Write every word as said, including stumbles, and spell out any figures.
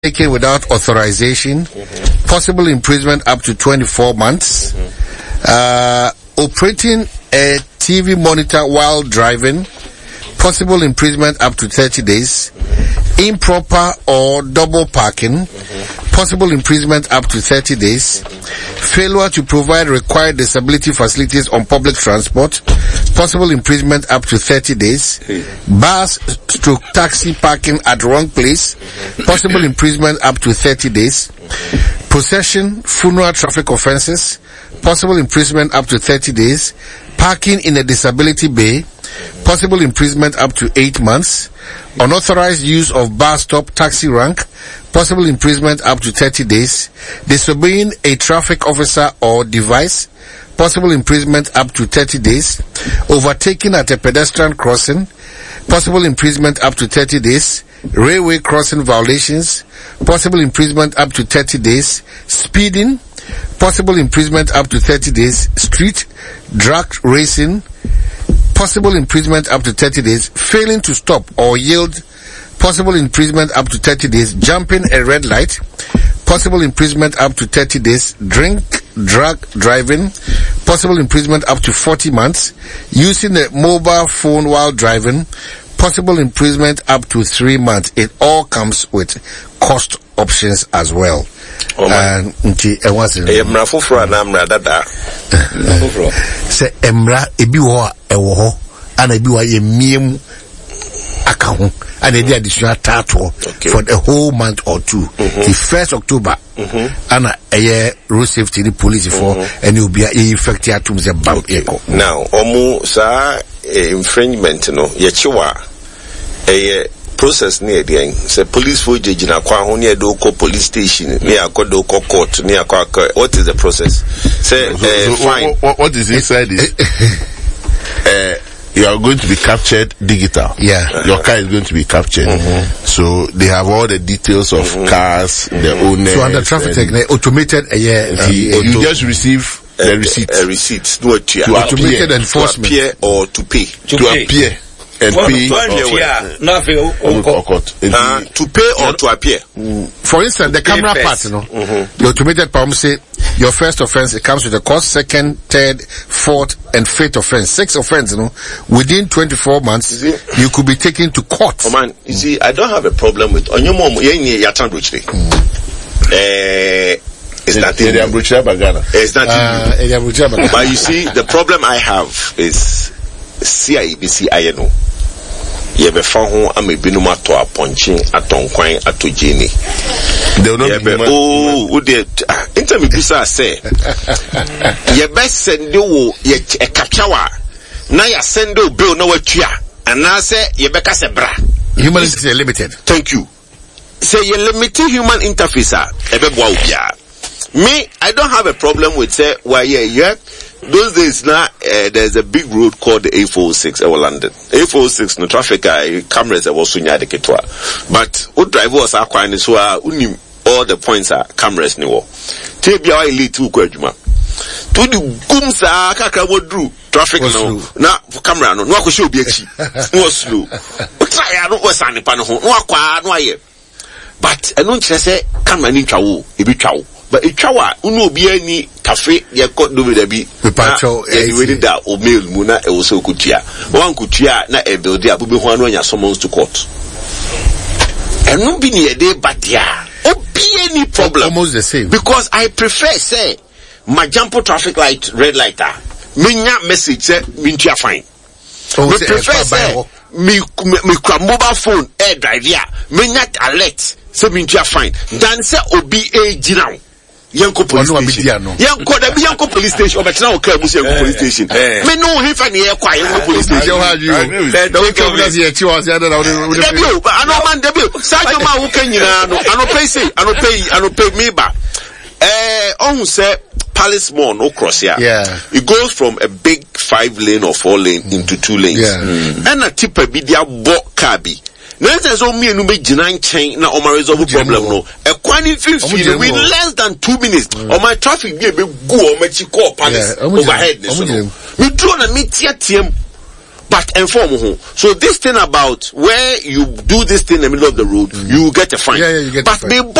taken without authorization, mm-hmm. possible imprisonment up to twenty-four months, mm-hmm. uh, operating a T V monitor while driving, possible imprisonment up to thirty days, mm-hmm. improper or double parking, mm-hmm. possible imprisonment up to thirty days, mm-hmm. failure to provide required disability facilities on public transport, possible imprisonment up to thirty days, mm-hmm. bus stroke taxi parking at wrong place, mm-hmm. possible imprisonment up to thirty days, mm-hmm. possession, funeral traffic offences, possible imprisonment up to thirty days, parking in a disability bay, possible imprisonment up to eight months, unauthorized use of bus stop taxi rank, possible imprisonment up to thirty days, disobeying a traffic officer or device, possible imprisonment up to thirty days, overtaking at a pedestrian crossing, possible imprisonment up to thirty days, railway crossing violations, possible imprisonment up to thirty days, speeding, possible imprisonment up to thirty days, street drag racing, possible imprisonment up to thirty days, failing to stop or yield, possible imprisonment up to thirty days, jumping a red light, possible imprisonment up to thirty days, drink, drug driving, possible imprisonment up to forty months, using a mobile phone while driving, possible imprisonment up to three months. It all comes with cost options as well. Oh, and nti e was emra foforo na amra dada foforo se emra ebi wo e wo ho ana ebi wa ye miem aka ho ana e di additional tato for the whole month or two. Mm-hmm. The first October mm-hmm. ana eye road safety the police for mm-hmm. and you be e effect atum ze bam eko now omu sa infringement no ye chiwa eye process near the end. Say police for judging kwa ho near do police station near do court near what is the process? Say so, uh, so fine. What, what is inside is uh, you are going to be captured digital. Yeah. Uh-huh. Your car is going to be captured. Mm-hmm. So they have all the details of mm-hmm. cars, mm-hmm. the owners. So under traffic technique, automated uh, yeah, uh, you, uh, you just receive the receipt. A receipt. No, to, to automated appear, enforcement. To appear or to pay. To, to pay. appear. And well, pay to, uh, to pay or to appear. Mm. For instance, the camera part, you know, mm-hmm. the automated part say your first offense it comes with a cost, second, third, fourth, and fifth offense. Six offense, you know, within twenty-four months, you could be taken to court. Oh man, you see, I don't have a problem with on your mom. It's not in It's not in But you see, the problem I have is C I B C I N O. Yebe faho ame binum ato aponche atonkwan atojeni. Yebe oh wo de interview bisa say yebe sende wo ye ekapchawa na ya sende bill na watua ana say yebe ka se bra human is limited. Thank you. Say you limited human interface a ebe boa obia. Me, I don't have a problem with say why yeah yeah. Those days now, uh, there's a big road called the A four oh six over London. A four oh six, no traffic, uh, cameras are also near the Ketwa. But, what drivers are quite so unim all the points are cameras ni wo. Tebia elite who kwejuma. To the gumsa kaka wo drew traffic no. Na camera no, no akosho obi achi. No slow. O try no was an pa no ho. No akwa no aye. But, I don't say camera ni twa wo, e bi twa wo. But it chawa uno bi ani cafe ye got do with bi pacho e ready da o mail mu na e wo so kutua wan kutua na e build ya bubu ho anu anya summons to court enu bi ni e dey badia obi any problem almost the same because I prefer say my jump traffic light red light ah menya message say me ntua fine oh, me prefer say me me kwa mobile phone air drive ya menya alert say me ntua fine than say obi e gina Yanko police station. Yanko da bi Yanko police station. Obetna o ka busi Yanko police station. Me no he fa ne e kwa Yanko police station. How you? Don't come as here chi was here na we. Debio, ano man debio. Sajo ma wo kan nyina no. Ano pay say, ano pay, ano pay me ba. Eh, on say Palace Mall no cross here. Yeah. It goes from a big five lane or four lane mm. into two lanes. Yeah. Mm. And a tipper be dia bo car bi. There's only a number nine chain now on my resolve problem no. A quantity fifty within less than two minutes. Mm. On my traffic be a big go on my chico palace overhead. Me draw na me tia tiem but inform who. So this thing about where you do this thing in the middle of the road, mm. you will get a fine. Yeah, yeah, you get but a fine. me